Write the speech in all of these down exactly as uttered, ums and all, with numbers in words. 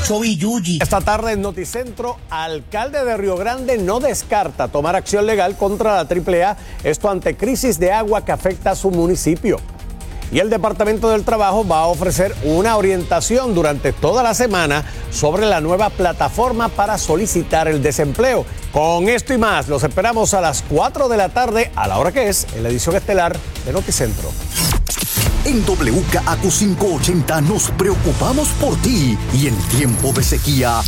mucho billuyi. Esta tarde en Noticentro, alcalde de Río Grande no descarta tomar acción legal contra la triple A, esto ante crisis de agua que afecta a su municipio. Y el Departamento del Trabajo va a ofrecer una orientación durante toda la semana sobre la nueva plataforma para solicitar el desempleo. Con esto y más, los esperamos a las cuatro de la tarde, a la hora que es, en la edición estelar de Noticentro. En W K A Q quinientos ochenta nos preocupamos por ti y en tiempo de sequía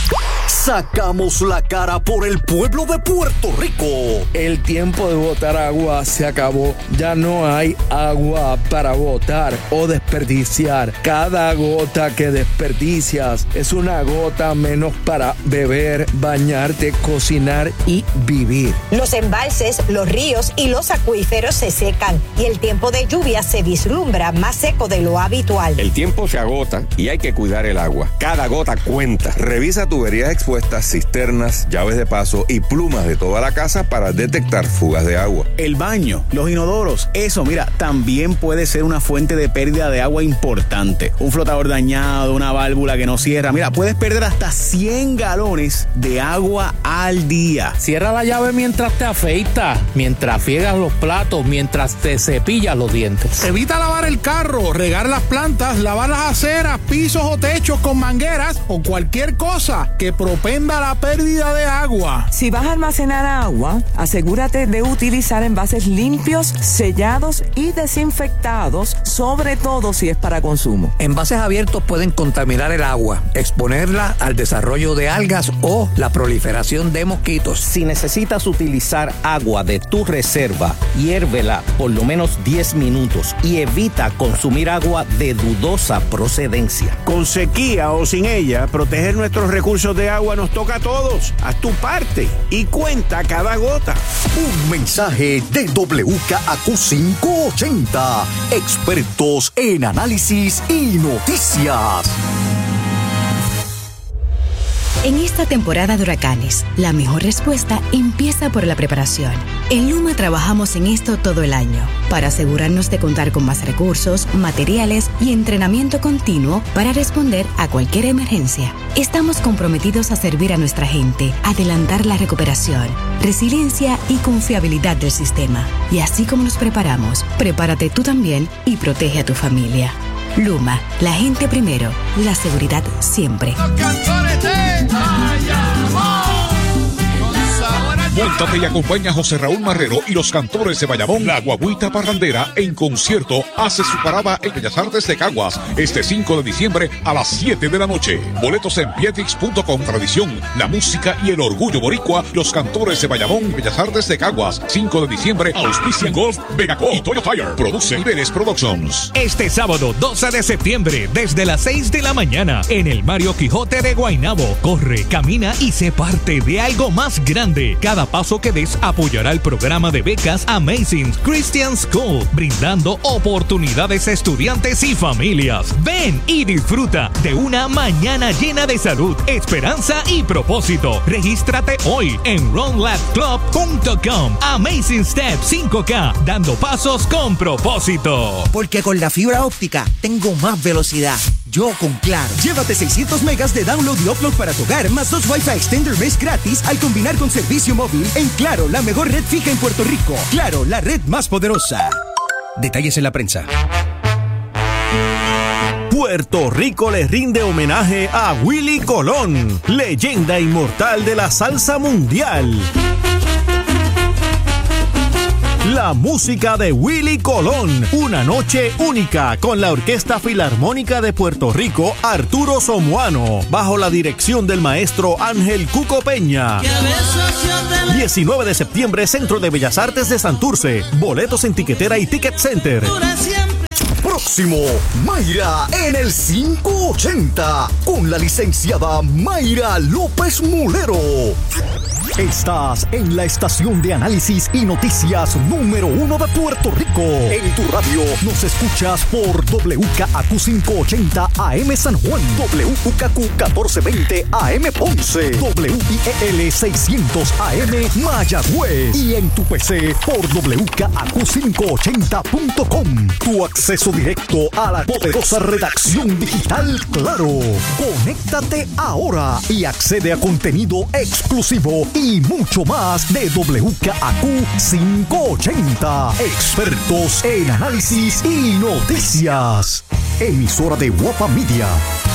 sacamos la cara por el pueblo de Puerto Rico. El tiempo de botar agua se acabó. Ya no hay agua para botar o desperdiciar. Cada gota que desperdicias es una gota menos para beber, bañarte, cocinar y vivir. Los embalses, los ríos y los acuíferos se secan y el tiempo de lluvia se vislumbra más seco de lo habitual. El tiempo se agota y hay que cuidar el agua. Cada gota cuenta. Revisa tuberías expuestas, cisternas, llaves de paso y plumas de toda la casa para detectar fugas de agua. El baño, los inodoros, eso, mira, también puede ser una fuente de pérdida de agua importante. Un flotador dañado, una válvula que no cierra. Mira, puedes perder hasta cien galones de agua al día. Cierra la llave mientras te afeitas, mientras friegas los platos, mientras te cepillas los dientes. Evita lavar el carro, regar las plantas, lavar las aceras, pisos o techos con mangueras o cualquier cosa que propenda la pérdida de agua. Si vas a almacenar agua, asegúrate de utilizar envases limpios, sellados y desinfectados, sobre todo si es para consumo. Envases abiertos pueden contaminar el agua, exponerla al desarrollo de algas o la proliferación de mosquitos. Si necesitas utilizar agua de tu reserva, hiérvela por lo menos diez minutos y evita consumir agua de dudosa procedencia. Con sequía o sin ella, proteger nuestros recursos de agua nos toca a todos. Haz tu parte y cuenta cada gota. Un mensaje de W K A Q quinientos ochenta. Expertos en análisis y noticias. En esta temporada de huracanes, la mejor respuesta empieza por la preparación. En Luma trabajamos en esto todo el año, para asegurarnos de contar con más recursos, materiales y entrenamiento continuo para responder a cualquier emergencia. Estamos comprometidos a servir a nuestra gente, adelantar la recuperación, resiliencia y confiabilidad del sistema. Y así como nos preparamos, prepárate tú también y protege a tu familia. Luma, la gente primero, la seguridad siempre. Móntate y acompaña a José Raúl Marrero y los Cantores de Bayamón. La Guaguita Parrandera en concierto hace su parada en Bellas Artes de Caguas este cinco de diciembre a las siete de la noche. Boletos en pietix punto com. Tradición, la música y el orgullo boricua. Los Cantores de Bayamón, Bellas Artes de Caguas, cinco de diciembre. Auspician Golf, Vegaco y Toyo Tire. Produce Iberes Productions. Este sábado doce de septiembre, desde las seis de la mañana, en el Mario Quijote de Guaynabo. Corre, camina y sé parte de algo más grande. Cada paso que des apoyará el programa de becas Amazing Christian School, brindando oportunidades a estudiantes y familias. Ven y disfruta de una mañana llena de salud, esperanza y propósito. Regístrate hoy en run lab club punto com. Amazing Step cinco K, dando pasos con propósito. Porque con la fibra óptica tengo más velocidad. Yo con Claro. Llévate seiscientos megas de download y upload para tu hogar, más dos Wi-Fi Extender Mesh gratis al combinar con servicio móvil en Claro, la mejor red fija en Puerto Rico. Claro, la red más poderosa. Detalles en la prensa. Puerto Rico le rinde homenaje a Willie Colón, leyenda inmortal de la salsa mundial. La música de Willie Colón, una noche única con la Orquesta Filarmónica de Puerto Rico, Arturo Somoano, bajo la dirección del maestro Ángel Cuco Peña. diecinueve de septiembre, Centro de Bellas Artes de Santurce. Boletos en tiquetera y Ticket Center. Próximo, Mayra en el quinientos ochenta, con la licenciada Mayra López Mulero. Estás en la estación de análisis y noticias número uno de Puerto Rico. En tu radio nos escuchas por W K A Q cinco ochenta A M San Juan, W K Q catorce veinte A M Ponce, W I E L seiscientos A M Mayagüez y en tu P C por W K A Q quinientos ochenta punto com. Tu acceso directo a la poderosa redacción digital Claro. Conéctate ahora y accede a contenido exclusivo y mucho más de W K A Q quinientos ochenta. Expertos en análisis y noticias. Emisora de Guapa Media.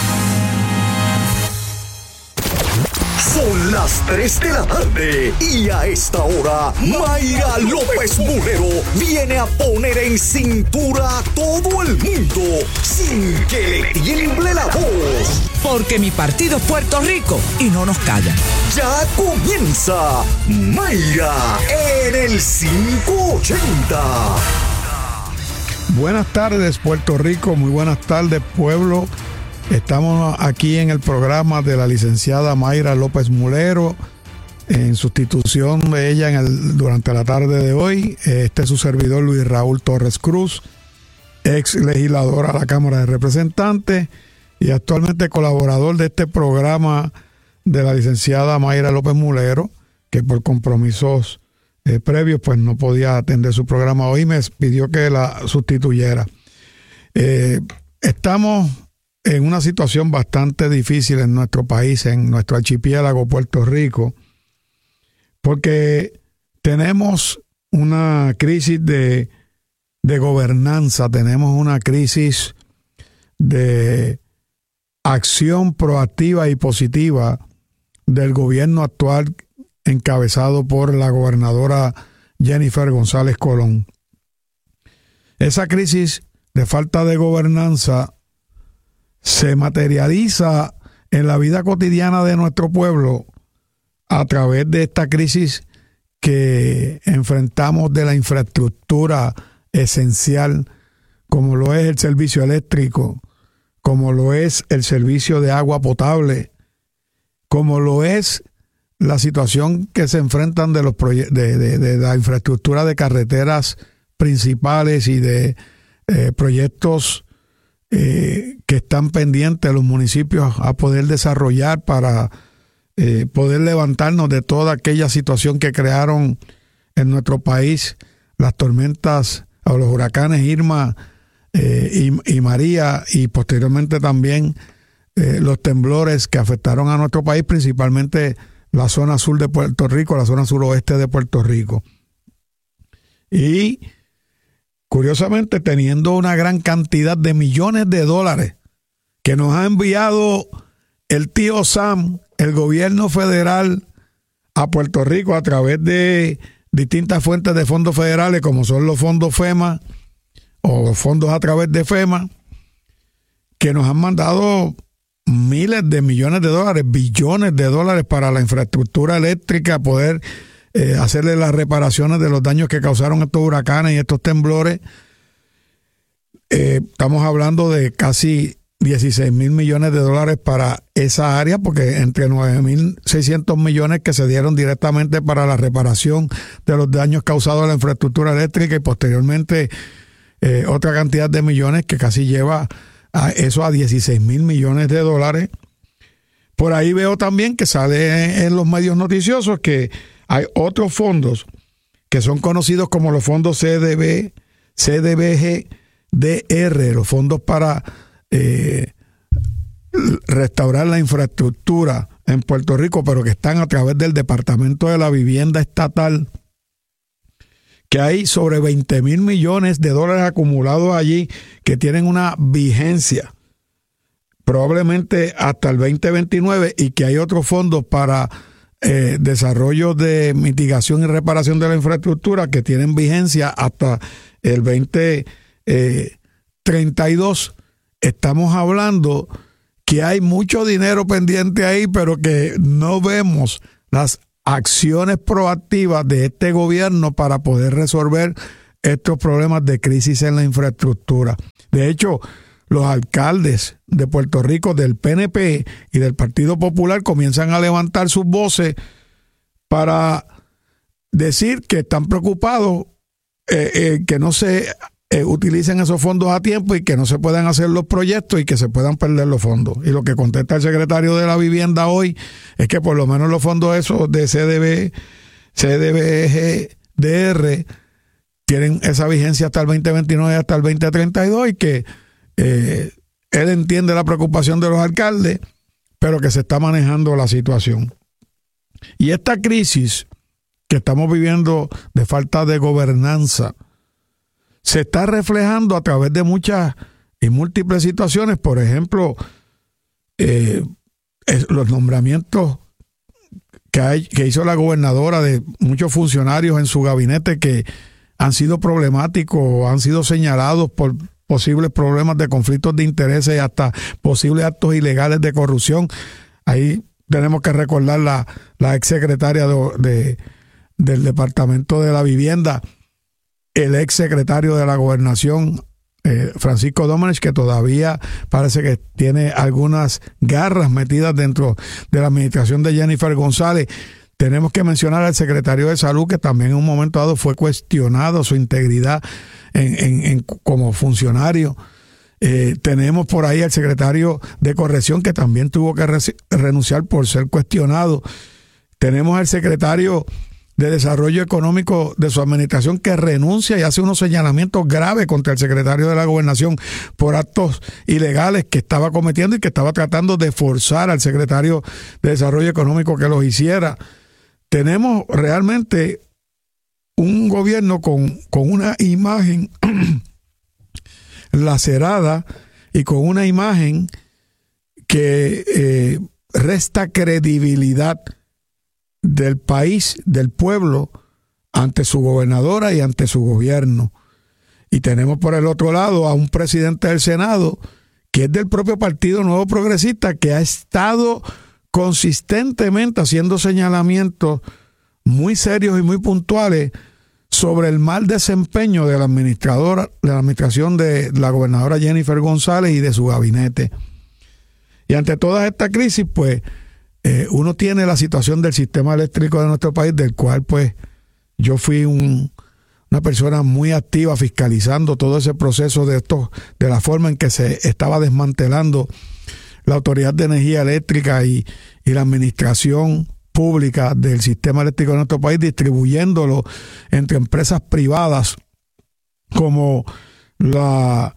Son las tres de la tarde y a esta hora Mayra López Mulero viene a poner en cintura a todo el mundo sin que le tiemble la voz. Porque mi partido es Puerto Rico y no nos callan. Ya comienza Mayra en el quinientos ochenta. Buenas tardes, Puerto Rico. Muy buenas tardes, pueblo. Estamos aquí en el programa de la licenciada Mayra López Mulero, en sustitución de ella en el, durante la tarde de hoy. Este es su servidor Luis Raúl Torres Cruz, ex legislador a la Cámara de Representantes y actualmente colaborador de este programa de la licenciada Mayra López Mulero, que por compromisos eh, previos pues no podía atender su programa hoy, me pidió que la sustituyera. Eh, estamos en una situación bastante difícil en nuestro país, en nuestro archipiélago Puerto Rico, porque tenemos una crisis de, de gobernanza, tenemos una crisis de acción proactiva y positiva del gobierno actual encabezado por la gobernadora Jennifer González Colón. Esa crisis de falta de gobernanza se materializa en la vida cotidiana de nuestro pueblo a través de esta crisis que enfrentamos de la infraestructura esencial, como lo es el servicio eléctrico, como lo es el servicio de agua potable, como lo es la situación que se enfrentan de los proye- de, de, de la infraestructura de carreteras principales y de eh, proyectos Eh, que están pendientes los municipios a poder desarrollar para eh, poder levantarnos de toda aquella situación que crearon en nuestro país las tormentas o los huracanes Irma eh, y, y María, y posteriormente también eh, los temblores que afectaron a nuestro país, principalmente la zona sur de Puerto Rico, la zona suroeste de Puerto Rico. Y curiosamente, teniendo una gran cantidad de millones de dólares que nos ha enviado el tío Sam, el gobierno federal, a Puerto Rico a través de distintas fuentes de fondos federales, como son los fondos FEMA o los fondos a través de FEMA, que nos han mandado miles de millones de dólares, billones de dólares para la infraestructura eléctrica, poder Eh, hacerle las reparaciones de los daños que causaron estos huracanes y estos temblores. Eh, estamos hablando de casi dieciséis mil millones de dólares para esa área, porque entre nueve mil seiscientos millones que se dieron directamente para la reparación de los daños causados a la infraestructura eléctrica y posteriormente eh, otra cantidad de millones que casi lleva a eso a dieciséis mil millones de dólares. Por ahí veo también que sale en los medios noticiosos que hay otros fondos que son conocidos como los fondos C D B, C D B G D R, los fondos para eh, restaurar la infraestructura en Puerto Rico, pero que están a través del Departamento de la Vivienda Estatal, que hay sobre veinte mil millones de dólares acumulados allí que tienen una vigencia probablemente hasta el veinte veintinueve, y que hay otros fondos para Eh, desarrollo de mitigación y reparación de la infraestructura que tienen vigencia hasta el veinte treinta y dos. Estamos hablando que hay mucho dinero pendiente ahí, pero que no vemos las acciones proactivas de este gobierno para poder resolver estos problemas de crisis en la infraestructura. De hecho, los alcaldes de Puerto Rico del P N P y del Partido Popular comienzan a levantar sus voces para decir que están preocupados eh, eh, que no se eh, utilicen esos fondos a tiempo y que no se puedan hacer los proyectos y que se puedan perder los fondos. Y lo que contesta el secretario de la Vivienda hoy es que por lo menos los fondos esos de C D B, C D B G D R tienen esa vigencia hasta el veinte veintinueve, hasta el veinte treinta y dos, y que eh, él entiende la preocupación de los alcaldes, pero que se está manejando la situación. Y esta crisis que estamos viviendo de falta de gobernanza se está reflejando a través de muchas y múltiples situaciones. Por ejemplo, eh, los nombramientos que, hay, que hizo la gobernadora de muchos funcionarios en su gabinete que han sido problemáticos, han sido señalados por posibles problemas de conflictos de intereses y hasta posibles actos ilegales de corrupción. Ahí tenemos que recordar la, la exsecretaria de, de, del Departamento de la Vivienda, el exsecretario de la Gobernación, eh, Francisco Domenech, que todavía parece que tiene algunas garras metidas dentro de la administración de Jennifer González. Tenemos que mencionar al secretario de Salud, que también en un momento dado fue cuestionado su integridad en, en, en, como funcionario. Eh, tenemos por ahí al secretario de Corrección, que también tuvo que re- renunciar por ser cuestionado. Tenemos al secretario de Desarrollo Económico de su administración, que renuncia y hace unos señalamientos graves contra el secretario de la Gobernación por actos ilegales que estaba cometiendo y que estaba tratando de forzar al secretario de Desarrollo Económico que los hiciera. Tenemos realmente un gobierno con, con una imagen lacerada y con una imagen que eh, resta credibilidad del país, del pueblo, ante su gobernadora y ante su gobierno. Y tenemos por el otro lado a un presidente del Senado que es del propio Partido Nuevo Progresista, que ha estado consistentemente haciendo señalamientos muy serios y muy puntuales sobre el mal desempeño de la administradora, de la administración de la gobernadora Jennifer González y de su gabinete. Y ante toda esta crisis, pues, eh, uno tiene la situación del sistema eléctrico de nuestro país, del cual, pues, yo fui un, una persona muy activa fiscalizando todo ese proceso de esto, de la forma en que se estaba desmantelando la Autoridad de Energía Eléctrica y, y la administración pública del sistema eléctrico de nuestro país, distribuyéndolo entre empresas privadas como la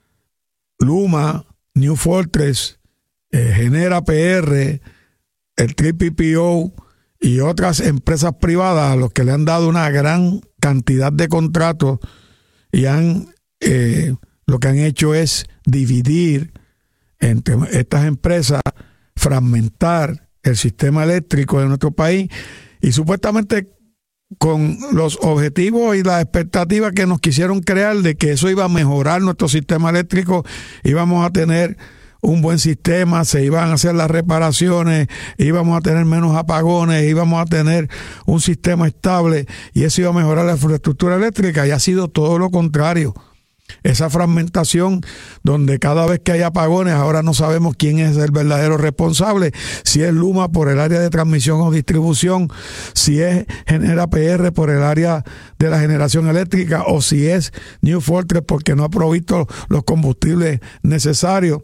Luma, New Fortress, eh, Genera P R, el Triple P O y otras empresas privadas a los que le han dado una gran cantidad de contratos y han eh, lo que han hecho es dividir entre estas empresas, fragmentar el sistema eléctrico de nuestro país y supuestamente con los objetivos y las expectativas que nos quisieron crear de que eso iba a mejorar nuestro sistema eléctrico, íbamos a tener un buen sistema, se iban a hacer las reparaciones, íbamos a tener menos apagones, íbamos a tener un sistema estable y eso iba a mejorar la infraestructura eléctrica, y ha sido todo lo contrario. Esa fragmentación donde cada vez que hay apagones ahora no sabemos quién es el verdadero responsable, si es Luma por el área de transmisión o distribución, si es Genera P R por el área de la generación eléctrica o si es New Fortress porque no ha provisto los combustibles necesarios,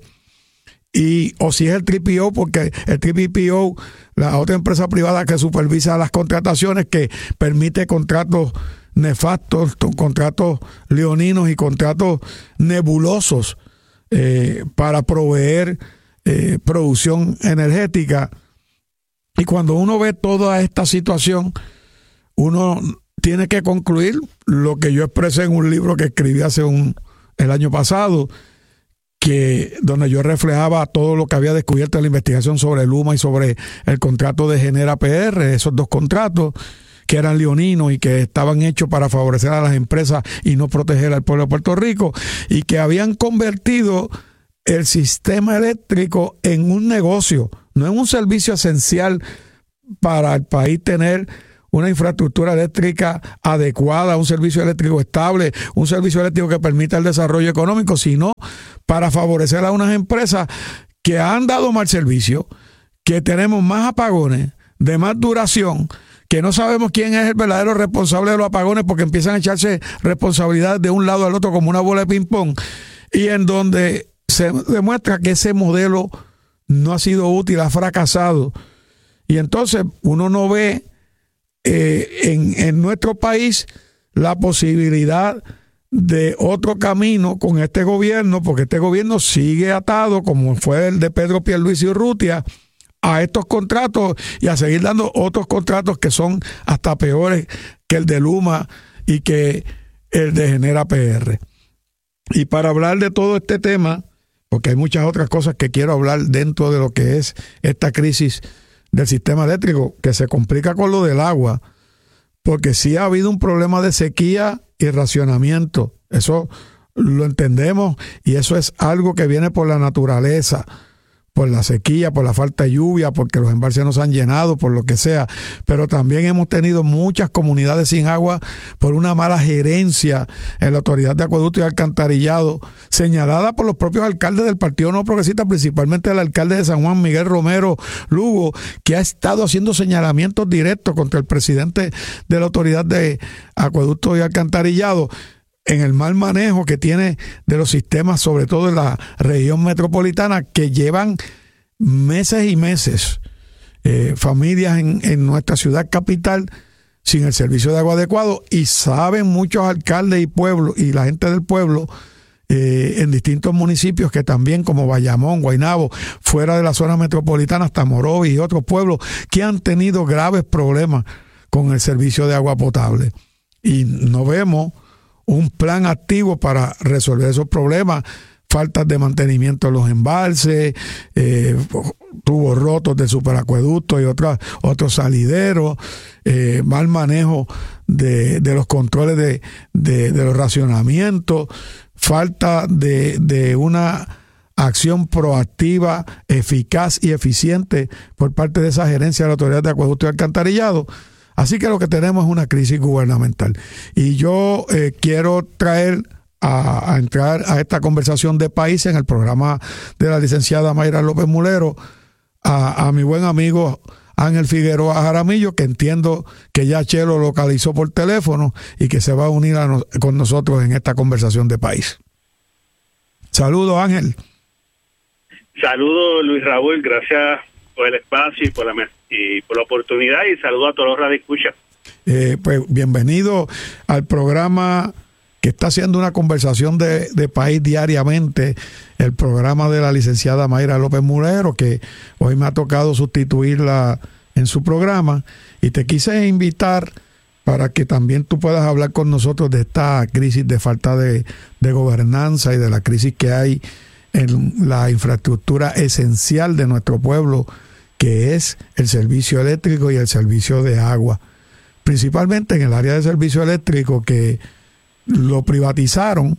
y o si es el Triple P O porque el Triple P O, la otra empresa privada que supervisa las contrataciones, que permite contratos nefastos, contratos leoninos y contratos nebulosos eh, para proveer eh, producción energética. Y cuando uno ve toda esta situación, uno tiene que concluir lo que yo expresé en un libro que escribí hace un el año pasado, que donde yo reflejaba todo lo que había descubierto en la investigación sobre Luma y sobre el contrato de Genera P R, esos dos contratos que eran leoninos y que estaban hechos para favorecer a las empresas y no proteger al pueblo de Puerto Rico, y que habían convertido el sistema eléctrico en un negocio, no en un servicio esencial para el país tener una infraestructura eléctrica adecuada, un servicio eléctrico estable, un servicio eléctrico que permita el desarrollo económico, sino para favorecer a unas empresas que han dado mal servicio, que tenemos más apagones de más duración, que no sabemos quién es el verdadero responsable de los apagones porque empiezan a echarse responsabilidades de un lado al otro como una bola de ping-pong, y en donde se demuestra que ese modelo no ha sido útil, ha fracasado. Y entonces uno no ve eh, en, en nuestro país la posibilidad de otro camino con este gobierno, porque este gobierno sigue atado, como fue el de Pedro Pierluisi Urrutia, a estos contratos y a seguir dando otros contratos que son hasta peores que el de Luma y que el de Genera P R. Y para hablar de todo este tema, porque hay muchas otras cosas que quiero hablar dentro de lo que es esta crisis del sistema eléctrico, que se complica con lo del agua, porque sí ha habido un problema de sequía y racionamiento. Eso lo entendemos y eso es algo que viene por la naturaleza, por la sequía, por la falta de lluvia, porque los embalses no se han llenado, por lo que sea. Pero también hemos tenido muchas comunidades sin agua por una mala gerencia en la Autoridad de Acueducto y Alcantarillado, señalada por los propios alcaldes del Partido No Progresista, principalmente el alcalde de San Juan, Miguel Romero Lugo, que ha estado haciendo señalamientos directos contra el presidente de la Autoridad de Acueducto y Alcantarillado en el mal manejo que tiene de los sistemas, sobre todo en la región metropolitana, que llevan meses y meses, eh, familias en, en nuestra ciudad capital sin el servicio de agua adecuado, y saben muchos alcaldes y pueblos y la gente del pueblo eh, en distintos municipios que también, como Bayamón, Guaynabo, fuera de la zona metropolitana, hasta Morovis y otros pueblos, que han tenido graves problemas con el servicio de agua potable. Y no vemos un plan activo para resolver esos problemas, faltas de mantenimiento de los embalses, eh, tubos rotos de superacueductos y otros otros salideros, eh, mal manejo de, de los controles de, de, de los racionamientos, falta de, de una acción proactiva, eficaz y eficiente por parte de esa gerencia de la Autoridad de Acueducto y Alcantarillado. Así que lo que tenemos es una crisis gubernamental. Y yo eh, quiero traer a, a entrar a esta conversación de país en el programa de la licenciada Mayra López Mulero a, a mi buen amigo Ángel Figueroa Jaramillo, que entiendo que ya Chelo localizó por teléfono y que se va a unir a no, con nosotros en esta conversación de país. Saludos, Ángel. Saludos, Luis Raúl. Gracias por el espacio y por la y por la oportunidad, y saludo a todos los radioescuchas. Eh, pues bienvenido al programa que está haciendo una conversación de, de país diariamente, el programa de la licenciada Mayra López Mulero, que hoy me ha tocado sustituirla en su programa, y te quise invitar para que también tú puedas hablar con nosotros de esta crisis de falta de, de gobernanza y de la crisis que hay en la infraestructura esencial de nuestro pueblo, que es el servicio eléctrico y el servicio de agua. Principalmente en el área de servicio eléctrico, que lo privatizaron,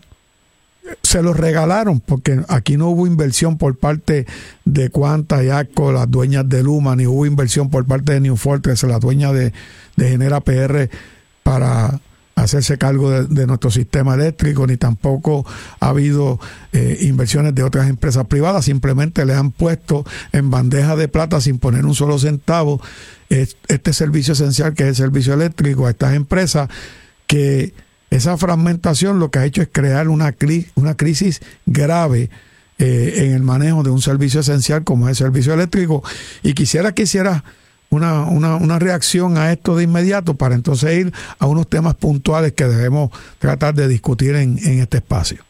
se lo regalaron, porque aquí no hubo inversión por parte de Quanta y ACO, las dueñas de Luma, ni hubo inversión por parte de New Fortress, la dueña de, de Genera P R, para hacerse cargo de, de nuestro sistema eléctrico, ni tampoco ha habido eh, inversiones de otras empresas privadas. Simplemente le han puesto en bandeja de plata, sin poner un solo centavo, este servicio esencial que es el servicio eléctrico a estas empresas, que esa fragmentación lo que ha hecho es crear una, una crisis grave eh, en el manejo de un servicio esencial como es el servicio eléctrico. Y quisiera que hiciera Una, una, una reacción a esto de inmediato, para entonces ir a unos temas puntuales que debemos tratar de discutir en, en este espacio.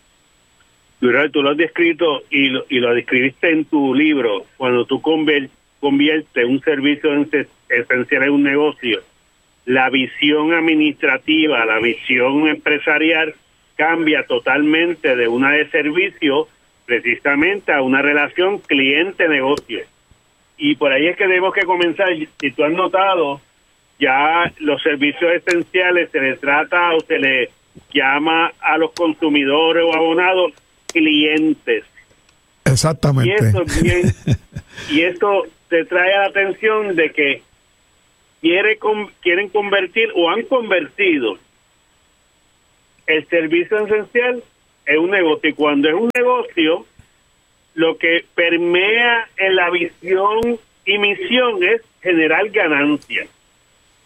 Durante, tú lo has descrito y lo, y lo describiste en tu libro. Cuando tú conviertes convierte un servicio esencial en un negocio, la visión administrativa, la visión empresarial cambia totalmente de una de servicio precisamente a una relación cliente-negocio. Y por ahí es que tenemos que comenzar. Si tú has notado, ya los servicios esenciales se les trata o se les llama a los consumidores o abonados clientes. Exactamente. Y esto, bien, y esto te trae a la atención de que quiere, quieren convertir o han convertido el servicio esencial en un negocio. Y cuando es un negocio, lo que permea en la visión y misión es generar ganancias.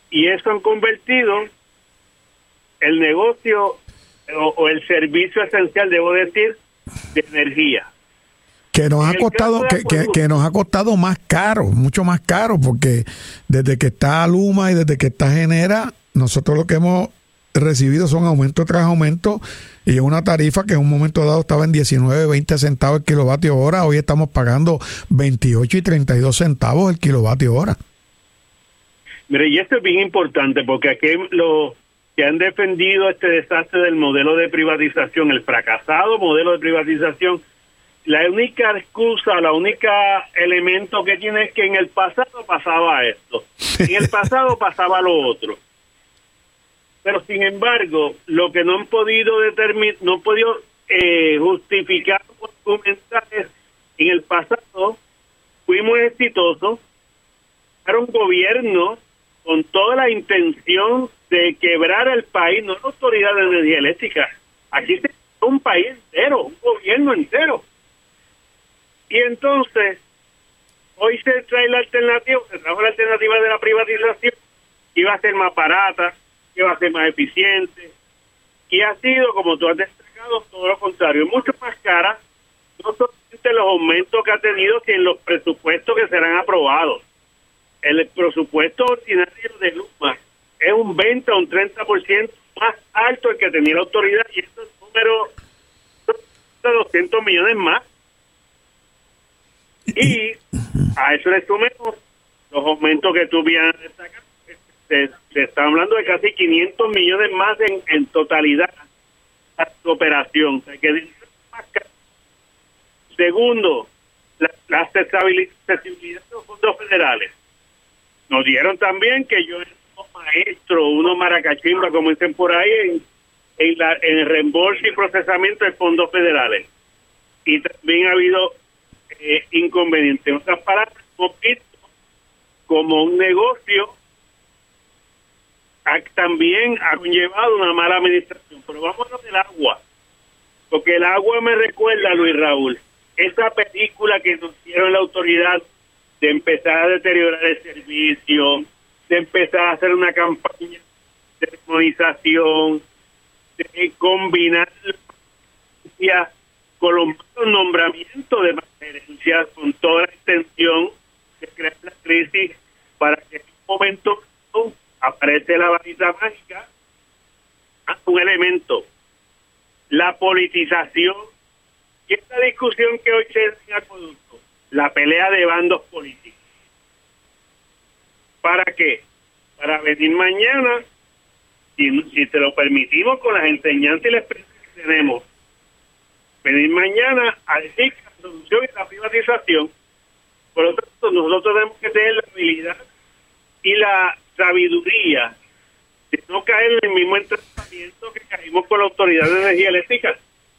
y eso han convertido el negocio o, o el servicio esencial, debo decir, de energía. Que nos ha costado, que, que, que nos ha costado más caro, mucho más caro, porque desde que está Luma y desde que está Genera, nosotros lo que hemos recibido son aumento tras aumento, y una tarifa que en un momento dado estaba en diecinueve, veinte centavos el kilovatio hora, hoy estamos pagando veintiocho y treinta y dos centavos el kilovatio hora. Mire, y esto es bien importante, porque aquí los que han defendido este desastre del modelo de privatización, el fracasado modelo de privatización, la única excusa, la única elemento que tiene es que en el pasado pasaba esto, en el pasado pasaba lo otro. Pero sin embargo, lo que no han podido determinar, no han podido eh, justificar o argumentar es, en el pasado fuimos exitosos, era un gobierno con toda la intención de quebrar el país, no la autoridad de energía eléctrica, aquí se un país entero, un gobierno entero. Y entonces, hoy se trae la alternativa, se trajo la alternativa de la privatización, que iba a ser más barata, que iba a ser más eficiente, y ha sido, como tú has destacado, todo lo contrario, mucho más cara, no solamente los aumentos que ha tenido, sino en los presupuestos que serán aprobados. El presupuesto ordinario de Luma es un veinte o un treinta por ciento más alto el que tenía la autoridad, y estos números de doscientos millones más. Y a eso le sumemos los aumentos que tú bien destacado. Se, se está hablando de casi quinientos millones más en, en totalidad a su operación. O sea, que segundo, la, la accesibilidad de los fondos federales. Nos dieron también que yo era un maestro, uno maracachimba, como dicen por ahí, en, en, la, en el reembolso y procesamiento de fondos federales. Y también ha habido eh, inconvenientes. En otras palabras, hemos visto como un negocio ha, también ha conllevado una mala administración. Pero vámonos del agua, porque el agua me recuerda, Luis Raúl, esa película que nos dieron la autoridad de empezar a deteriorar el servicio, de empezar a hacer una campaña de demonización, de combinar la con los nombramientos de gerencias con toda la intención de crear la crisis para que en un momento oh, aparece la varita mágica, un elemento, la politización y esta discusión que hoy se da en Acueducto, la pelea de bandos políticos. ¿Para qué? Para venir mañana, si, si te lo permitimos con las enseñanzas y la experiencia que tenemos, venir mañana a decir que la solución es la privatización. Por lo tanto, nosotros tenemos que tener la habilidad y la sabiduría de no caer en el mismo entrenamiento que caímos con la Autoridad de Energía Eléctrica.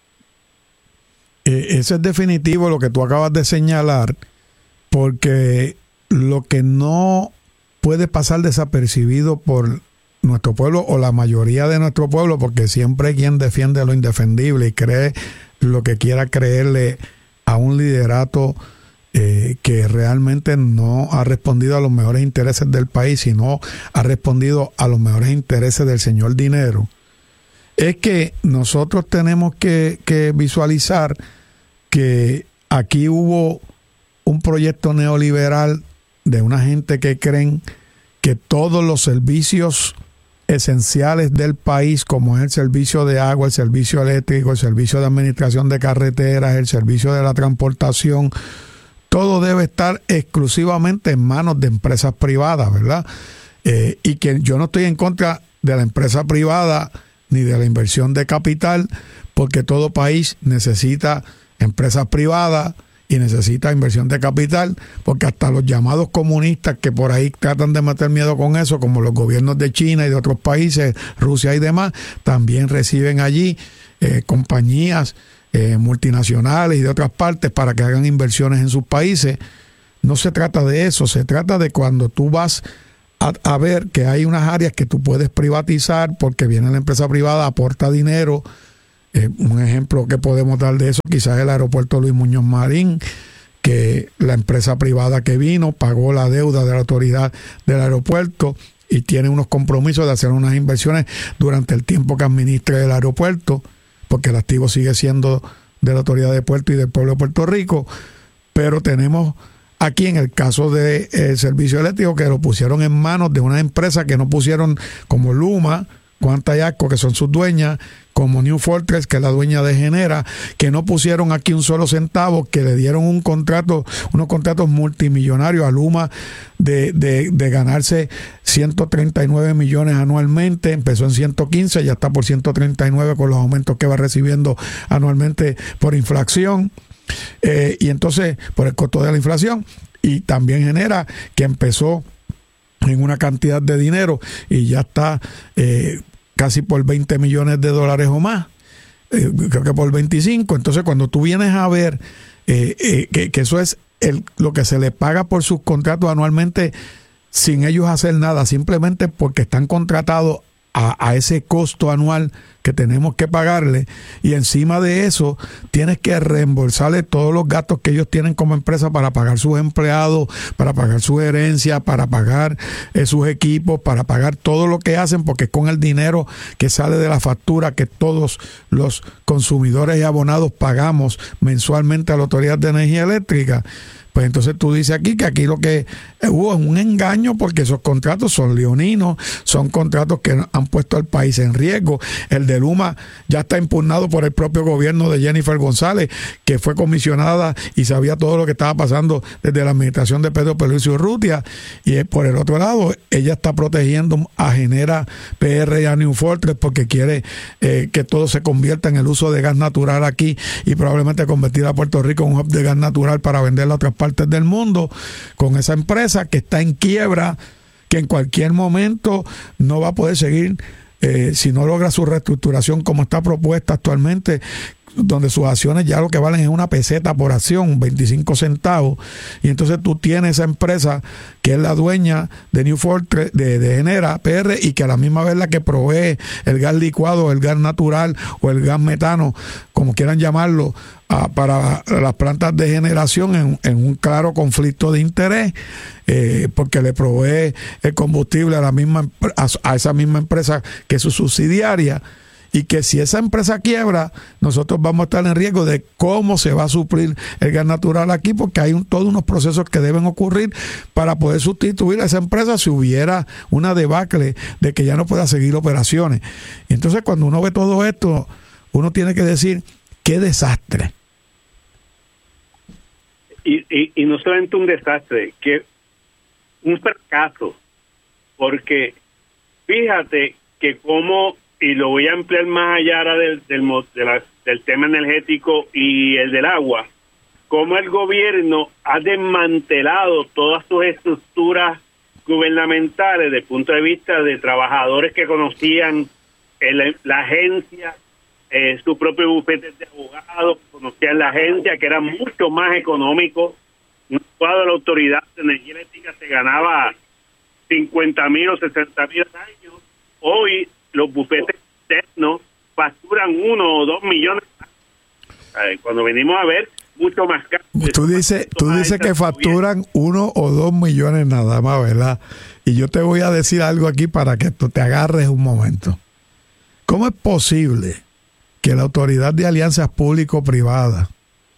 Eh, eso es definitivo lo que tú acabas de señalar, porque lo que no puede pasar desapercibido por nuestro pueblo o la mayoría de nuestro pueblo, porque siempre hay quien defiende lo indefendible y cree lo que quiera creerle a un liderato eh, que realmente no ha respondido a los mejores intereses del país, sino ha respondido a los mejores intereses del señor dinero, es que nosotros tenemos que, que visualizar que aquí hubo un proyecto neoliberal de una gente que creen que todos los servicios esenciales del país, como es el servicio de agua, el servicio eléctrico, el servicio de administración de carreteras, el servicio de la transportación, todo debe estar exclusivamente en manos de empresas privadas, ¿verdad? Eh, y que yo no estoy en contra de la empresa privada ni de la inversión de capital, porque todo país necesita empresas privadas y necesita inversión de capital, porque hasta los llamados comunistas que por ahí tratan de meter miedo con eso, como los gobiernos de China y de otros países, Rusia y demás, también reciben allí eh, compañías eh, multinacionales y de otras partes para que hagan inversiones en sus países. No se trata de eso, se trata de cuando tú vas a, a ver que hay unas áreas que tú puedes privatizar porque viene la empresa privada, aporta dinero. Eh, un ejemplo que podemos dar de eso quizás es el aeropuerto Luis Muñoz Marín, que la empresa privada que vino pagó la deuda de la autoridad del aeropuerto y tiene unos compromisos de hacer unas inversiones durante el tiempo que administre el aeropuerto, porque el activo sigue siendo de la Autoridad de Puerto y del pueblo de Puerto Rico. Pero tenemos aquí en el caso del de, servicio eléctrico que lo pusieron en manos de una empresa que no pusieron, como Luma, Cuanta y Asco, que son sus dueñas, como New Fortress, que es la dueña de Genera, que no pusieron aquí un solo centavo, que le dieron un contrato, unos contratos multimillonarios a Luma de, de, de ganarse ciento treinta y nueve millones anualmente. Empezó en ciento quince, ya está por ciento treinta y nueve con los aumentos que va recibiendo anualmente por inflación. Eh, y entonces, por el costo de la inflación, y también Genera, que empezó en una cantidad de dinero y ya está eh, casi por veinte millones de dólares o más, eh, creo que por veinticinco. Entonces, cuando tú vienes a ver eh, eh, que, que eso es el, lo que se le paga por sus contratos anualmente sin ellos hacer nada, simplemente porque están contratados a, a ese costo anual que tenemos que pagarle, y encima de eso tienes que reembolsarle todos los gastos que ellos tienen como empresa para pagar sus empleados, para pagar su herencia, para pagar eh, sus equipos, para pagar todo lo que hacen, porque es con el dinero que sale de la factura que todos los consumidores y abonados pagamos mensualmente a la Autoridad de Energía Eléctrica. Pues entonces tú dices aquí que aquí lo que hubo es un engaño, porque esos contratos son leoninos, son contratos que han puesto al país en riesgo. El de Luma ya está impugnado por el propio gobierno de Jennifer González, que fue comisionada y sabía todo lo que estaba pasando desde la administración de Pedro Pierluisi Urrutia. Y por el otro lado, ella está protegiendo a Genera P R y a New Fortress porque quiere eh, que todo se convierta en el uso de gas natural aquí, y probablemente convertir a Puerto Rico en un hub de gas natural para venderlo a otras partes del mundo, con esa empresa que está en quiebra, que en cualquier momento no va a poder seguir eh, si no logra su reestructuración como está propuesta actualmente, donde sus acciones ya lo que valen es una peseta por acción, veinticinco centavos, y entonces tú tienes esa empresa que es la dueña de New Fortress, de, de Genera P R, y que a la misma vez la que provee el gas licuado, el gas natural o el gas metano, como quieran llamarlo, a, para las plantas de generación en, en un claro conflicto de interés, eh, porque le provee el combustible a la misma a, a esa misma empresa que es su subsidiaria. Y que si esa empresa quiebra, nosotros vamos a estar en riesgo de cómo se va a suplir el gas natural aquí, porque hay un, todos unos procesos que deben ocurrir para poder sustituir a esa empresa si hubiera una debacle de que ya no pueda seguir operaciones. Y entonces, cuando uno ve todo esto, uno tiene que decir, qué desastre. Y, y, y no solamente un desastre, que un fracaso, porque fíjate que como, y lo voy a ampliar más allá ahora del, del, de la, del tema energético y el del agua, cómo el gobierno ha desmantelado todas sus estructuras gubernamentales desde el punto de vista de trabajadores que conocían el, la agencia, eh, su propio bufete de abogados, conocían la agencia, que era mucho más económico. Un cuadro de la Autoridad de Energía Eléctrica se ganaba cincuenta mil o sesenta mil años. Hoy los bufetes externos facturan uno o dos millones. Cuando venimos a ver, mucho más caro. Tú dices, tú dices que facturan uno o dos millones nada más, ¿verdad? Y yo te voy a decir algo aquí para que tú te agarres un momento. ¿Cómo es posible que la Autoridad de Alianzas Público-Privadas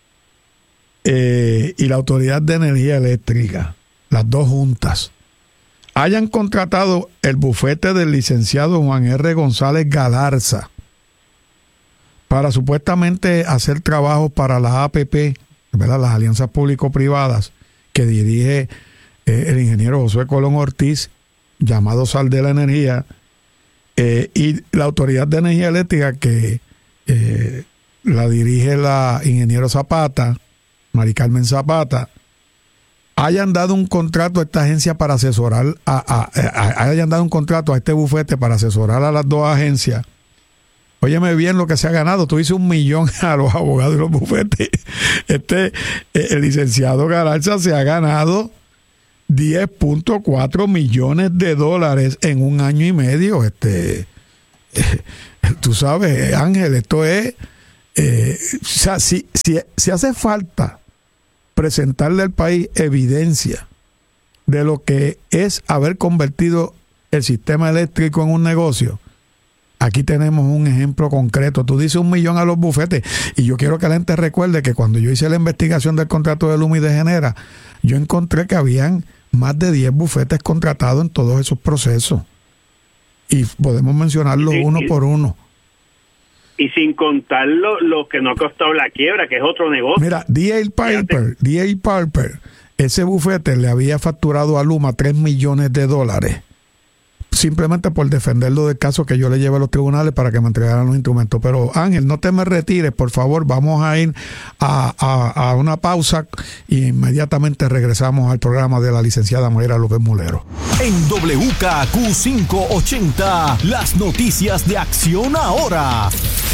eh, y la Autoridad de Energía Eléctrica, las dos juntas, hayan contratado el bufete del licenciado Juan R. González Galarza para supuestamente hacer trabajos para la A P P, ¿verdad? Las alianzas público-privadas, que dirige eh, el ingeniero Josué Colón Ortiz, llamado Sal de la Energía, eh, y la Autoridad de Energía Eléctrica, que eh, la dirige la ingeniero Zapata, Mari Carmen Zapata, hayan dado un contrato a esta agencia para asesorar, a, a, a, hayan dado un contrato a este bufete para asesorar a las dos agencias. Óyeme bien lo que se ha ganado. Tú dices un millón a los abogados y los bufetes. Este, el licenciado Galarza se ha ganado diez punto cuatro millones de dólares en un año y medio. Este, eh, tú sabes, Ángel, esto es, eh, o sea, si, si, si hace falta presentarle al país evidencia de lo que es haber convertido el sistema eléctrico en un negocio. Aquí tenemos un ejemplo concreto. Tú dices un millón a los bufetes. Y yo quiero que la gente recuerde que cuando yo hice la investigación del contrato de Luma y de Genera, yo encontré que habían más de diez bufetes contratados en todos esos procesos. Y podemos mencionarlos sí, uno sí. por uno. Y sin contar lo, lo que no ha costado la quiebra, que es otro negocio. Mira, D A. Piper, D A. Piper, ese bufete le había facturado a Luma tres millones de dólares. Simplemente por defenderlo del caso que yo le llevé a los tribunales para que me entregaran los instrumentos. Pero Ángel, no te me retires, por favor, vamos a ir a, a, a una pausa y inmediatamente regresamos al programa de la licenciada Mayra López Mulero. En W K Q quinientos ochenta, las noticias de Acción Ahora.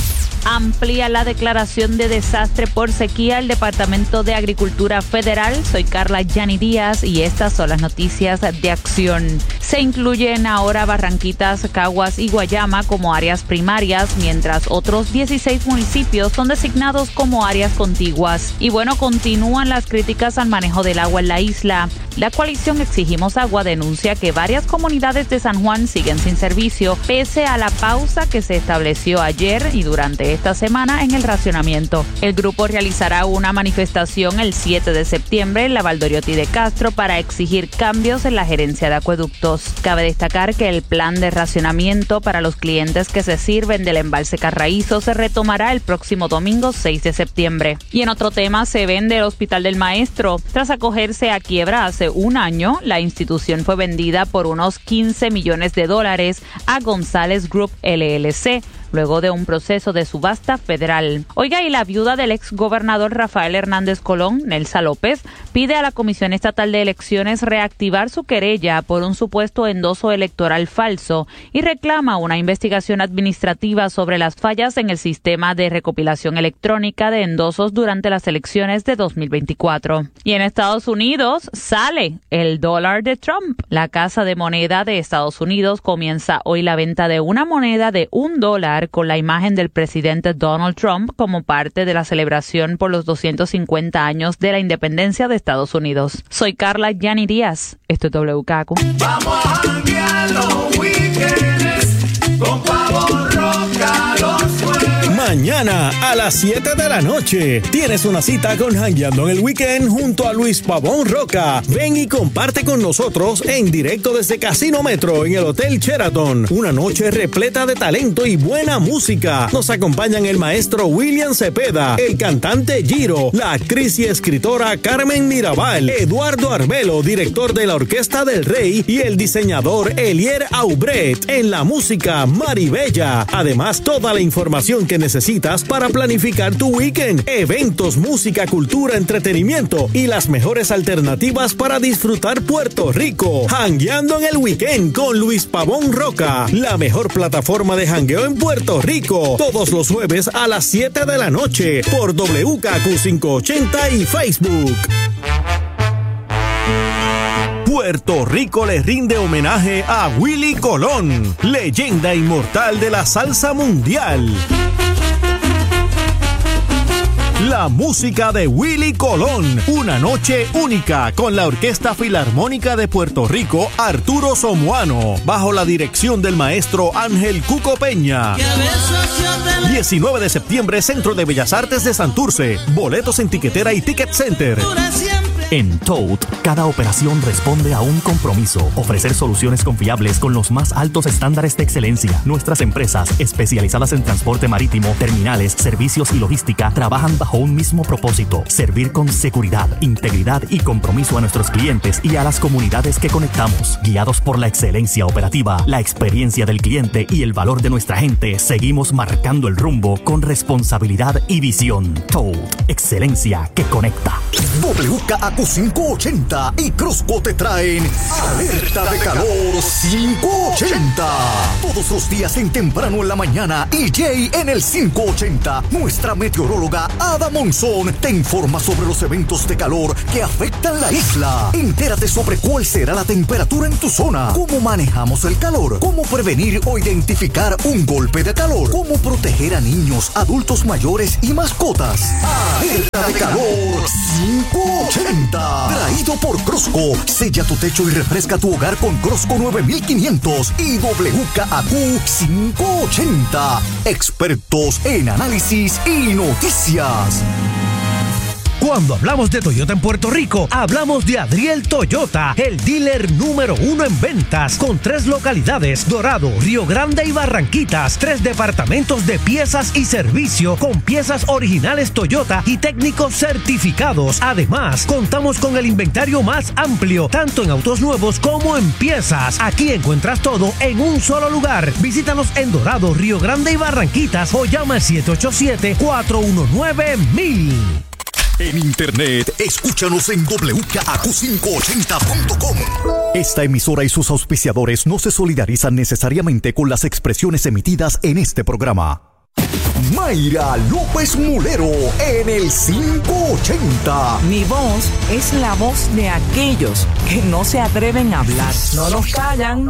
Amplía la declaración de desastre por sequía el Departamento de Agricultura Federal. Soy Carla Yani Díaz y estas son las noticias de Acción. Se incluyen ahora Barranquitas, Caguas y Guayama como áreas primarias, mientras otros dieciséis municipios son designados como áreas contiguas. Y bueno, continúan las críticas al manejo del agua en la isla. La coalición Exigimos Agua denuncia que varias comunidades de San Juan siguen sin servicio, pese a la pausa que se estableció ayer y durante esta semana en el racionamiento. El grupo realizará una manifestación el siete de septiembre en la Valdoriotti de Castro para exigir cambios en la gerencia de acueductos. Cabe destacar que el plan de racionamiento para los clientes que se sirven del embalse Carraízo se retomará el próximo domingo seis de septiembre. Y en otro tema, se vende el Hospital del Maestro. Tras acogerse a quiebra hace un año, la institución fue vendida por unos quince millones de dólares a González Group L L C, luego de un proceso de subasta federal. Oiga, y la viuda del exgobernador Rafael Hernández Colón, Nelsa López, pide a la Comisión Estatal de Elecciones reactivar su querella por un supuesto endoso electoral falso y reclama una investigación administrativa sobre las fallas en el sistema de recopilación electrónica de endosos durante las elecciones de dos mil veinticuatro. Y en Estados Unidos sale el dólar de Trump. La Casa de Moneda de Estados Unidos comienza hoy la venta de una moneda de un dólar con la imagen del presidente Donald Trump como parte de la celebración por los doscientos cincuenta años de la independencia de Estados Unidos. Soy Carla Yani Díaz. Esto es W K Q. Vamos a janguear los weekends con Pavo Roca los jueves. Mañana a las siete de la noche tienes una cita con Jangueando en el Weekend junto a Luis Pavón Roca. Ven y comparte con nosotros en directo desde Casino Metro en el Hotel Sheraton. Una noche repleta de talento y buena música. Nos acompañan el maestro William Cepeda, el cantante Giro, la actriz y escritora Carmen Mirabal, Eduardo Arbelo, director de la Orquesta del Rey, y el diseñador Elier Aubret. En la música, Maribella. Además, toda la información que necesitas para planificar tu weekend, eventos, música, cultura, entretenimiento y las mejores alternativas para disfrutar Puerto Rico. Jangueando en el Weekend con Luis Pavón Roca, la mejor plataforma de jangueo en Puerto Rico. Todos los jueves a las siete de la noche por W K Q quinientos ochenta y Facebook. Puerto Rico le rinde homenaje a Willie Colón, leyenda inmortal de la salsa mundial. La música de Willie Colón, una noche única con la Orquesta Filarmónica de Puerto Rico, Arturo Somoano, bajo la dirección del maestro Ángel Cuco Peña. diecinueve de septiembre, Centro de Bellas Artes de Santurce. Boletos en Tiquetera y Ticket Center. En Toad, cada operación responde a un compromiso. Ofrecer soluciones confiables con los más altos estándares de excelencia. Nuestras empresas, especializadas en transporte marítimo, terminales, servicios y logística, trabajan bajo un mismo propósito: servir con seguridad, integridad y compromiso a nuestros clientes y a las comunidades que conectamos. Guiados por la excelencia operativa, la experiencia del cliente y el valor de nuestra gente, seguimos marcando el rumbo con responsabilidad y visión. Toad, excelencia que conecta. W K Q quinientos ochenta y Cruzco te traen Alerta de Calor quinientos ochenta. Todos los días en temprano en la mañana, E J en el quinientos ochenta. Nuestra meteoróloga Ada Monzón te informa sobre los eventos de calor que afectan la isla. Entérate sobre cuál será la temperatura en tu zona, cómo manejamos el calor, cómo prevenir o identificar un golpe de calor, cómo proteger a niños, adultos mayores y mascotas. Alerta de Calor quinientos ochenta. ochenta. Traído por Crosco. Sella tu techo y refresca tu hogar con Crosco nueve mil quinientos y W K A Q quinientos ochenta. Expertos en análisis y noticias. Cuando hablamos de Toyota en Puerto Rico, hablamos de Adriel Toyota, el dealer número uno en ventas, con tres localidades: Dorado, Río Grande y Barranquitas. Tres departamentos de piezas y servicio, con piezas originales Toyota y técnicos certificados. Además, contamos con el inventario más amplio, tanto en autos nuevos como en piezas. Aquí encuentras todo en un solo lugar. Visítanos en Dorado, Río Grande y Barranquitas o llama al siete ocho siete, cuatro uno nueve, mil. En internet, escúchanos en W K A Q quinientos ochenta punto com. Esta emisora y sus auspiciadores no se solidarizan necesariamente con las expresiones emitidas en este programa. Mayra López Mulero en el quinientos ochenta. Mi voz es la voz de aquellos que no se atreven a hablar. No nos callan.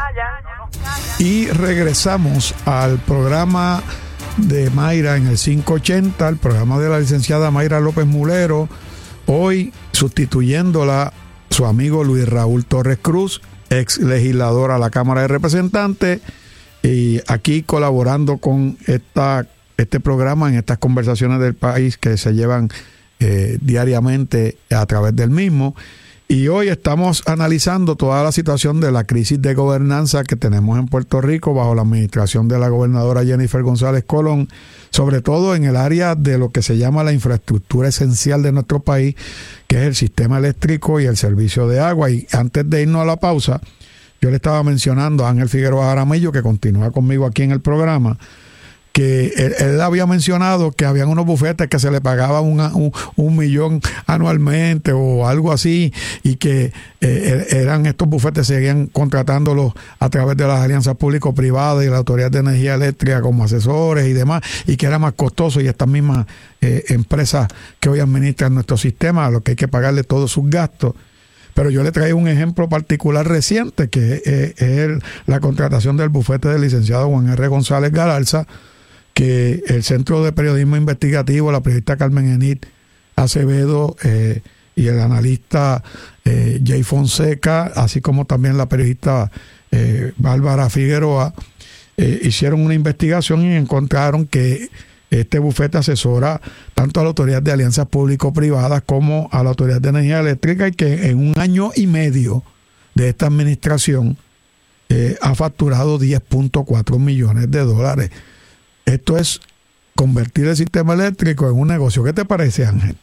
Y regresamos al programa de Mayra en el quinientos ochenta, el programa de la licenciada Mayra López Mulero, hoy sustituyéndola su amigo Luis Raúl Torres Cruz, ex legislador a la Cámara de Representantes, y aquí colaborando con esta, este programa en estas conversaciones del país que se llevan eh, diariamente a través del mismo. Y hoy estamos analizando toda la situación de la crisis de gobernanza que tenemos en Puerto Rico bajo la administración de la gobernadora Jennifer González Colón, sobre todo en el área de lo que se llama la infraestructura esencial de nuestro país, que es el sistema eléctrico y el servicio de agua. Y antes de irnos a la pausa, yo le estaba mencionando a Ángel Figueroa Jaramillo, que continúa conmigo aquí en el programa, que él, él había mencionado que habían unos bufetes que se le pagaba una, un, un millón anualmente o algo así, y que eh, eran estos bufetes, seguían contratándolos a través de las alianzas público-privadas y la Autoridad de Energía Eléctrica como asesores y demás, y que era más costoso, y estas mismas eh, empresas que hoy administran nuestro sistema, a lo que hay que pagarle todos sus gastos. Pero yo le traigo un ejemplo particular reciente, que es, es la contratación del bufete del licenciado Juan R. González Galarza, que el Centro de Periodismo Investigativo, la periodista Carmen Enid Acevedo eh, y el analista eh, Jay Fonseca, así como también la periodista eh, Bárbara Figueroa, eh, hicieron una investigación y encontraron que este bufete asesora tanto a la Autoridad de Alianzas Público-Privadas como a la Autoridad de Energía Eléctrica, y que en un año y medio de esta administración eh, ha facturado diez punto cuatro millones de dólares. Esto es convertir el sistema eléctrico en un negocio. ¿Qué te parece, Ángel?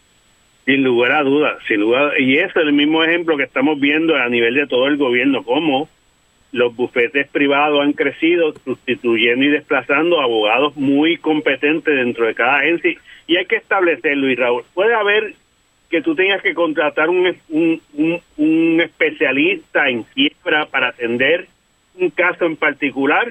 Sin lugar a dudas, sin lugar, y ese es el mismo ejemplo que estamos viendo a nivel de todo el gobierno, cómo los bufetes privados han crecido, sustituyendo y desplazando abogados muy competentes dentro de cada agencia, y hay que establecerlo, Luis Raúl. Puede haber que tú tengas que contratar un, un, un, un especialista en quiebra para atender un caso en particular,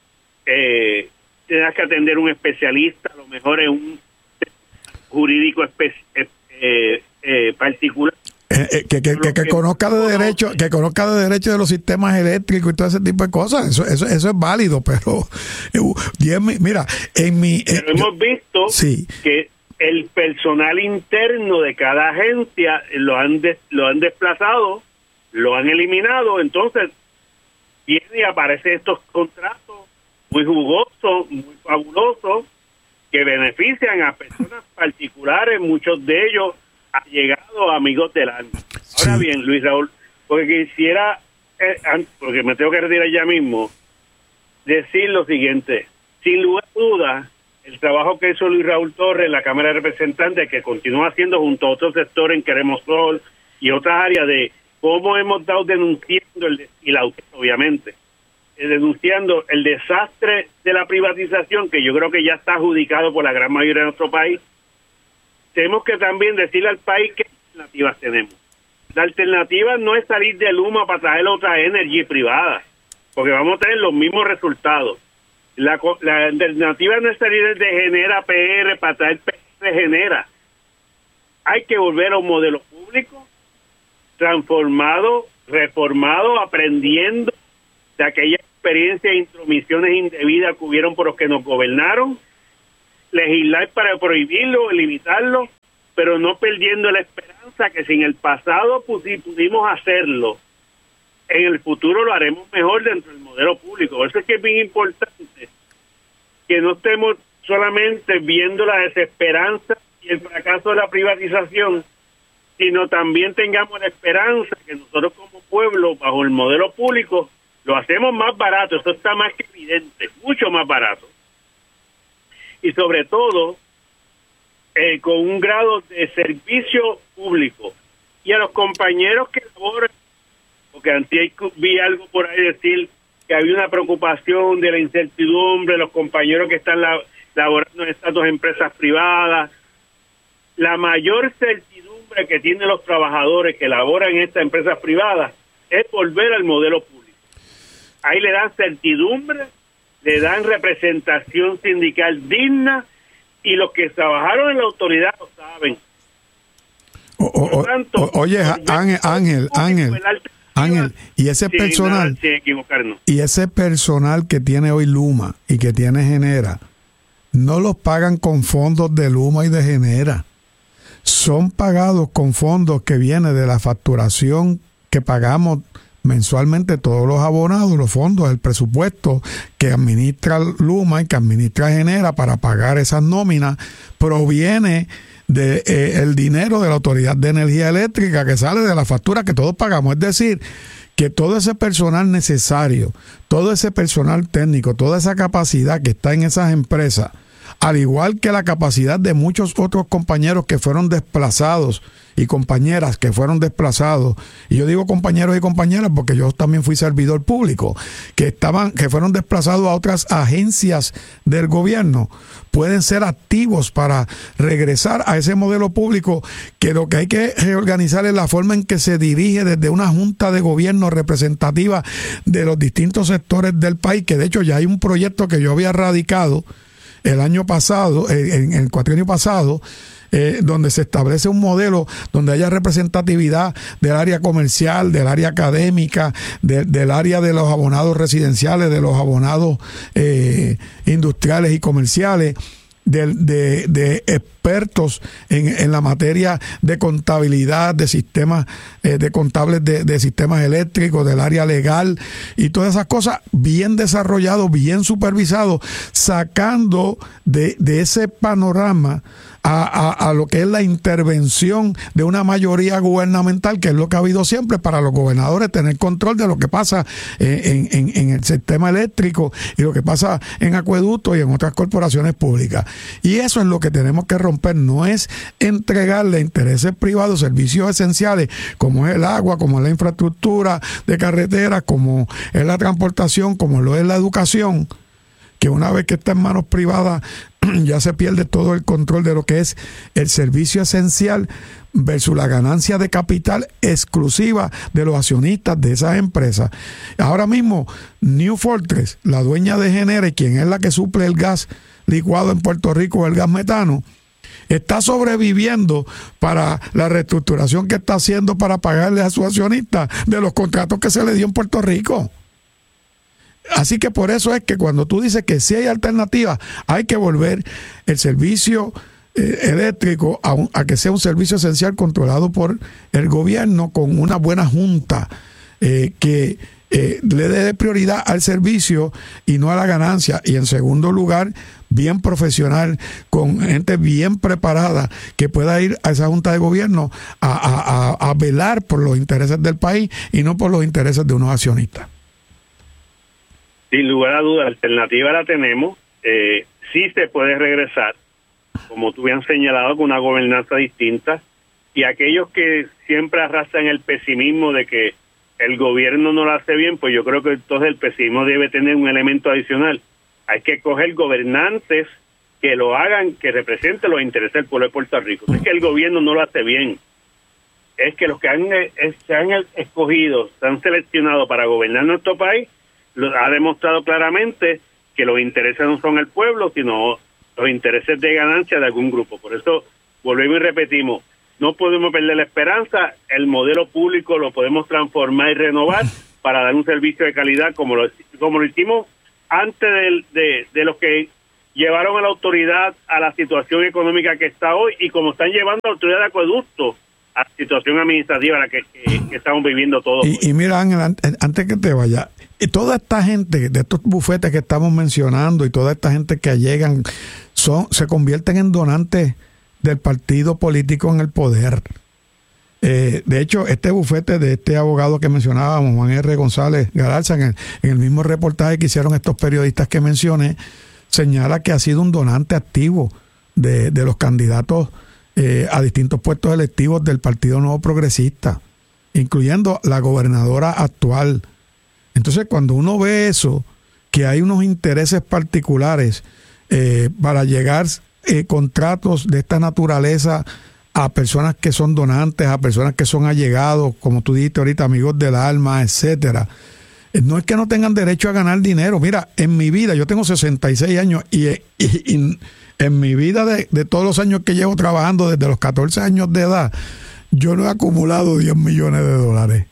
eh, tengas que atender un especialista, a lo mejor en un jurídico espe eh, eh, particular. Eh, eh, que, que, que, que conozca de derecho, que conozca de derecho de los sistemas eléctricos y todo ese tipo de cosas. Eso, eso, eso es válido, pero eh, diez, mira, en mi. Eh, pero hemos visto sí. que el personal interno de cada agencia lo han de, lo han desplazado, lo han eliminado. Entonces viene y aparecen estos contratos muy jugosos, muy fabulosos, que benefician a personas particulares, muchos de ellos han llegado amigos del alma. Ahora sí. Bien, Luis Raúl, porque quisiera, eh, porque me tengo que retirar ya mismo, decir lo siguiente: sin lugar a dudas, el trabajo que hizo Luis Raúl Torres en la Cámara de Representantes, que continúa haciendo junto a otros sectores en Queremos Sol y otras áreas, de cómo hemos estado denunciando, el, y la obviamente, denunciando el desastre de la privatización, que yo creo que ya está adjudicado por la gran mayoría de nuestro país. Tenemos que también decirle al país qué alternativas tenemos. La alternativa no es salir de Luma para traer otra energía privada, porque vamos a tener los mismos resultados. La, la alternativa no es salir de Genera P R para traer P R Genera. Hay que volver a un modelo público transformado, reformado, aprendiendo de aquella experiencia e intromisiones indebidas que hubieron por los que nos gobernaron, legislar para prohibirlo, limitarlo, pero no perdiendo la esperanza que si en el pasado pudimos hacerlo, en el futuro lo haremos mejor dentro del modelo público. Por eso es que es bien importante que no estemos solamente viendo la desesperanza y el fracaso de la privatización, sino también tengamos la esperanza que nosotros como pueblo, bajo el modelo público, lo hacemos más barato. Eso está más que evidente, mucho más barato. Y sobre todo, eh, con un grado de servicio público. Y a los compañeros que laboran, porque antes vi algo por ahí decir que había una preocupación de la incertidumbre, los compañeros que están la, laborando en estas dos empresas privadas. La mayor certidumbre que tienen los trabajadores que laboran en estas empresas privadas es volver al modelo público. Ahí le dan certidumbre, le dan representación sindical digna, y los que trabajaron en la autoridad lo saben. O, o, tanto, o, oye, Ángel, Ángel, Ángel, Ángel, y ese sin personal, nada, sin equivocarnos. y ese personal que tiene hoy Luma y que tiene Genera, no los pagan con fondos de Luma y de Genera. Son pagados con fondos que vienen de la facturación que pagamos mensualmente todos los abonados, los fondos, el presupuesto que administra Luma y que administra Genera para pagar esas nóminas, proviene de eh, el dinero de la Autoridad de Energía Eléctrica que sale de la factura que todos pagamos. Es decir, que todo ese personal necesario, todo ese personal técnico, toda esa capacidad que está en esas empresas, al igual que la capacidad de muchos otros compañeros que fueron desplazados y compañeras que fueron desplazados, y yo digo compañeros y compañeras porque yo también fui servidor público, que estaban, que fueron desplazados a otras agencias del gobierno, pueden ser activos para regresar a ese modelo público, que lo que hay que reorganizar es la forma en que se dirige desde una junta de gobierno representativa de los distintos sectores del país, que de hecho ya hay un proyecto que yo había radicado el año pasado, en el cuatrienio pasado, eh, donde se establece un modelo donde haya representatividad del área comercial, del área académica, de, del área de los abonados residenciales, de los abonados eh, industriales y comerciales, de, de, de expertos en, en la materia de contabilidad, de sistemas, eh, de contables de, de sistemas eléctricos, del área legal y todas esas cosas bien desarrollados, bien supervisados, sacando de, de ese panorama A, a, a lo que es la intervención de una mayoría gubernamental, que es lo que ha habido siempre para los gobernadores, tener control de lo que pasa en, en, en el sistema eléctrico y lo que pasa en acueductos y en otras corporaciones públicas. Y eso es lo que tenemos que romper, no es entregarle a intereses privados servicios esenciales como es el agua, como es la infraestructura de carreteras, como es la transportación, como lo es la educación, que una vez que está en manos privadas ya se pierde todo el control de lo que es el servicio esencial versus la ganancia de capital exclusiva de los accionistas de esas empresas. Ahora mismo, New Fortress, la dueña de Genera, y quien es la que suple el gas licuado en Puerto Rico, el gas metano, está sobreviviendo para la reestructuración que está haciendo para pagarle a sus accionistas de los contratos que se le dio en Puerto Rico. Así que por eso es que cuando tú dices que sí hay alternativas, hay que volver el servicio eh, eléctrico a, un, a que sea un servicio esencial controlado por el gobierno, con una buena junta eh, que eh, le dé prioridad al servicio y no a la ganancia. Y en segundo lugar, bien profesional, con gente bien preparada que pueda ir a esa junta de gobierno a, a, a, a velar por los intereses del país y no por los intereses de unos accionistas. Sin lugar a dudas, alternativa la tenemos. Eh, sí se puede regresar, como tú bien señalado, con una gobernanza distinta. Y aquellos que siempre arrastran el pesimismo de que el gobierno no lo hace bien, pues yo creo que entonces el pesimismo debe tener un elemento adicional. Hay que coger gobernantes que lo hagan, que representen los intereses del pueblo de Puerto Rico. No es que el gobierno no lo hace bien, es que los que han, es, se han escogido, se han seleccionado para gobernar nuestro país, lo ha demostrado claramente que los intereses no son el pueblo, sino los intereses de ganancia de algún grupo. Por eso volvemos y repetimos, no podemos perder la esperanza, el modelo público lo podemos transformar y renovar para dar un servicio de calidad como lo, como lo hicimos antes de, de, de los que llevaron a la autoridad a la situación económica que está hoy, y como están llevando a la autoridad de acueducto a la situación administrativa la que, que, que estamos viviendo todos. Y, y mira, Ángel, antes que te vaya, y toda esta gente de estos bufetes que estamos mencionando y toda esta gente que llegan son se convierten en donantes del partido político en el poder. Eh, de hecho, este bufete de este abogado que mencionábamos, Juan R. González Galarza, en el, en el mismo reportaje que hicieron estos periodistas que mencioné, señala que ha sido un donante activo de, de los candidatos eh, a distintos puestos electivos del Partido Nuevo Progresista, incluyendo la gobernadora actual. Entonces, cuando uno ve eso, que hay unos intereses particulares eh, para llegar eh, contratos de esta naturaleza a personas que son donantes, a personas que son allegados, como tú dijiste ahorita, amigos del alma, etcétera. No es que no tengan derecho a ganar dinero. Mira, en mi vida, yo tengo sesenta y seis años y, y, y en mi vida de, de todos los años que llevo trabajando, desde los catorce años de edad, yo no he acumulado diez millones de dólares.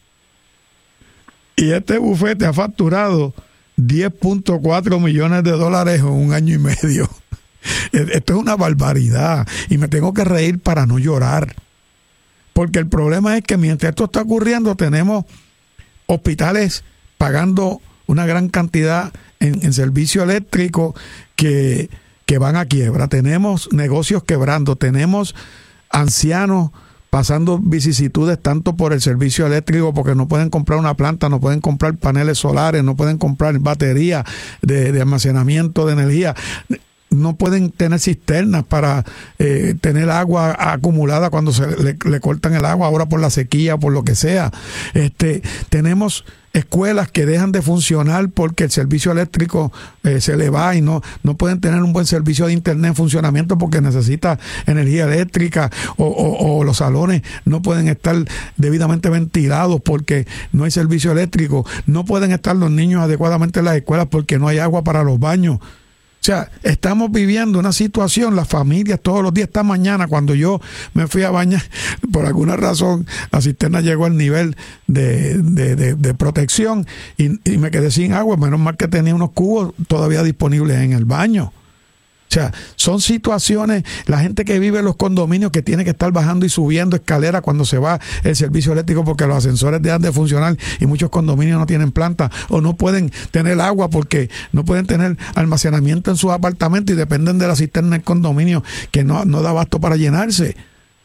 Y este bufete ha facturado diez punto cuatro millones de dólares en un año y medio. Esto es una barbaridad y me tengo que reír para no llorar, porque el problema es que mientras esto está ocurriendo tenemos hospitales pagando una gran cantidad en, en servicio eléctrico que, que van a quiebra, tenemos negocios quebrando, tenemos ancianos pasando vicisitudes tanto por el servicio eléctrico porque no pueden comprar una planta, no pueden comprar paneles solares, no pueden comprar baterías de, de almacenamiento de energía, no pueden tener cisternas para eh, tener agua acumulada cuando se le, le cortan el agua ahora por la sequía, por lo que sea. Este, tenemos escuelas que dejan de funcionar porque el servicio eléctrico eh, se le va y no, no pueden tener un buen servicio de internet en funcionamiento porque necesita energía eléctrica, o, o, o los salones no pueden estar debidamente ventilados porque no hay servicio eléctrico, no pueden estar los niños adecuadamente en las escuelas porque no hay agua para los baños. O sea, estamos viviendo una situación, las familias todos los días. Esta mañana cuando yo me fui a bañar, por alguna razón la cisterna llegó al nivel de, de, de, de protección y, y me quedé sin agua, menos mal que tenía unos cubos todavía disponibles en el baño. O sea, son situaciones, la gente que vive en los condominios que tiene que estar bajando y subiendo escaleras cuando se va el servicio eléctrico porque los ascensores dejan de funcionar y muchos condominios no tienen planta o no pueden tener agua porque no pueden tener almacenamiento en sus apartamentos y dependen de la cisterna del condominio que no, no da abasto para llenarse.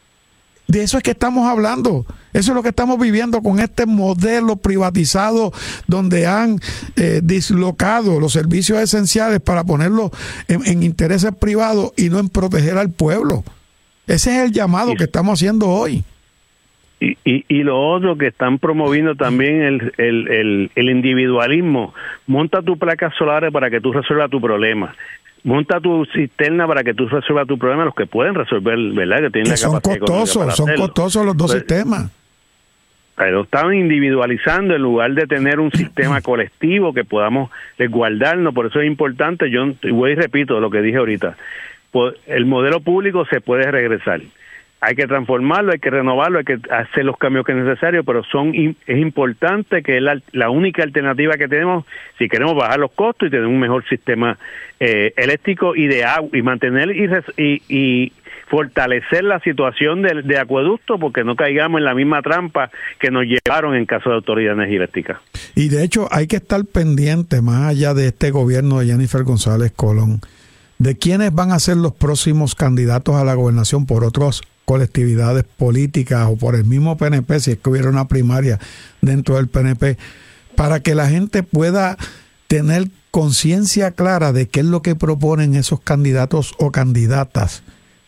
De eso es que estamos hablando. Eso es lo que estamos viviendo con este modelo privatizado donde han eh, dislocado los servicios esenciales para ponerlos en, en intereses privados y no en proteger al pueblo. Ese es el llamado que estamos haciendo hoy. Y, y, y lo otro que están promoviendo también el, el, el, el individualismo. Monta tu placas solares para que tú resuelvas tu problema. Monta tu cisterna para que tú resuelvas tu problema, los que pueden resolver, ¿verdad? Que tienen que la son capacidad costosos, para son hacerlo. costosos los dos Pero, sistemas. Pero están individualizando en lugar de tener un sistema colectivo que podamos resguardarnos. Por eso es importante, yo y voy y repito lo que dije ahorita, pues el modelo público se puede regresar. Hay que transformarlo, hay que renovarlo, hay que hacer los cambios que es necesario, pero son es importante que es la, la única alternativa que tenemos si queremos bajar los costos y tener un mejor sistema eh, eléctrico y de agua y mantener y, y, y fortalecer la situación de, de acueducto, porque no caigamos en la misma trampa que nos llevaron en caso de Autoridad de Energía Eléctrica. Y de hecho hay que estar pendiente, más allá de este gobierno de Jennifer González Colón, de quiénes van a ser los próximos candidatos a la gobernación por otros colectividades políticas o por el mismo P N P, si es que hubiera una primaria dentro del P N P, para que la gente pueda tener conciencia clara de qué es lo que proponen esos candidatos o candidatas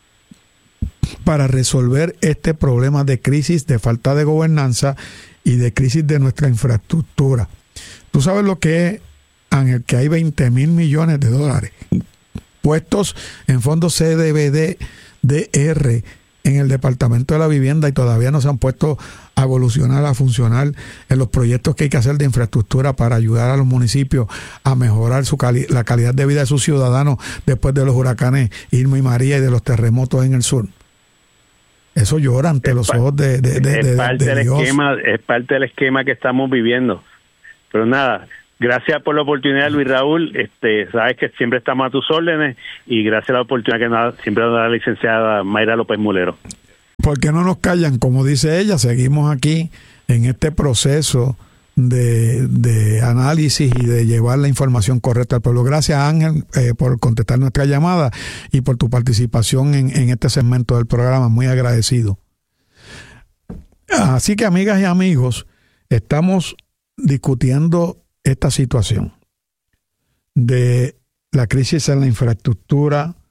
para resolver este problema de crisis, de falta de gobernanza y de crisis de nuestra infraestructura. Tú sabes lo que es, Ángel, que hay veinte mil millones de dólares puestos en fondos C D B D R en el Departamento de la Vivienda y todavía no se han puesto a evolucionar, a funcionar en los proyectos que hay que hacer de infraestructura para ayudar a los municipios a mejorar su cali- la calidad de vida de sus ciudadanos después de los huracanes Irma y María y de los terremotos en el sur. Eso llora ante es los pa- ojos de, de, de, es de, parte de del Dios. esquema, es parte del esquema que estamos viviendo. Pero nada, Gracias por la oportunidad, Luis Raúl. Este, sabes que siempre estamos a tus órdenes y gracias a la oportunidad que nos, siempre nos da la licenciada Mayra López Mulero. Porque no nos callan, como dice ella, seguimos aquí en este proceso de, de análisis y de llevar la información correcta al pueblo. Gracias, Ángel, eh, por contestar nuestra llamada y por tu participación en, en este segmento del programa. Muy agradecido. Así que, amigas y amigos, estamos discutiendo esta situación de la crisis en la infraestructura